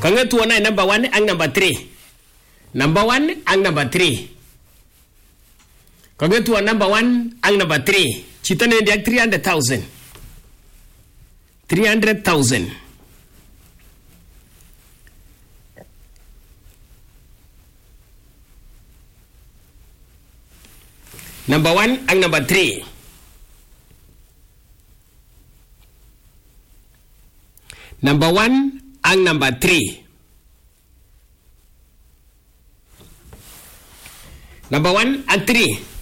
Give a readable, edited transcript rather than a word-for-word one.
Kanga tuona number 1 ang number 3. Number 1 ang number 3. Kanga tuona number 1 ang number 3. Chita na dia 300,000. 300,000. Number 1 ang number 3. Number 1 ang number 3. Number 1 ang 3.